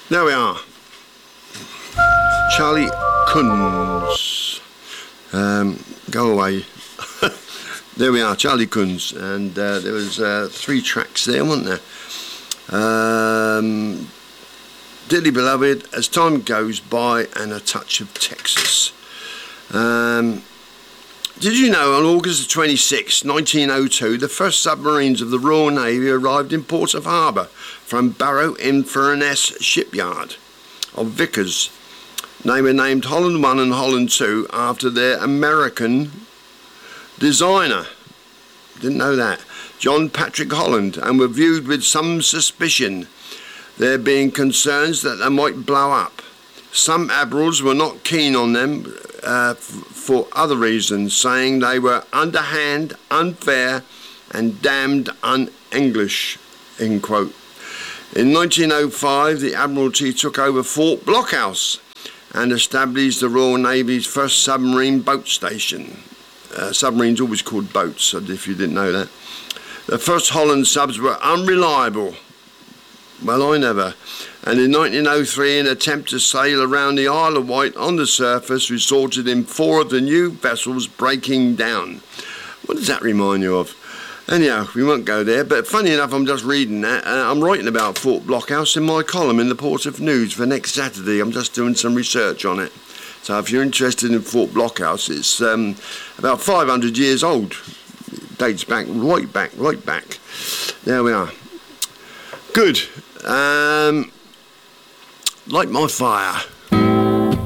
There we are. Charlie Kunz. Go away. There we are, Charlie Kunz. And there was 3 tracks there, weren't there? Dearly Beloved, As Time Goes By, and A Touch of Texas. Did you know on August 26, 1902, the first submarines of the Royal Navy arrived in Portsmouth Harbour from Barrow-in-Furness shipyard of Vickers. They were named Holland 1 and Holland 2 after their American designer. Didn't know that. John Patrick Holland, and were viewed with some suspicion, there being concerns that they might blow up. Some admirals were not keen on them for other reasons, saying they were underhand, unfair, and damned un-English, end quote. In 1905, the Admiralty took over Fort Blockhouse and established the Royal Navy's first submarine boat station. Submarines always called boats, if you didn't know that. The first Holland subs were unreliable. Well, I never. And in 1903, an attempt to sail around the Isle of Wight on the surface resulted in 4 of the new vessels breaking down. What does that remind you of? Anyhow, we won't go there, but funny enough, I'm just reading that. I'm writing about Fort Blockhouse in my column in the Portsmouth News for next Saturday. I'm just doing some research on it. So if you're interested in Fort Blockhouse, it's about 500 years old. It dates back, right back. There we are. Good. Light my fire.